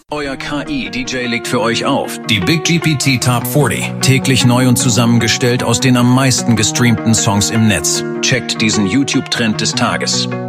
Euer KI-DJ legt für euch auf. Die Big GPT Top 40. Täglich neu und zusammengestellt aus den am meisten gestreamten Songs im Netz. Checkt diesen YouTube-Trend des Tages.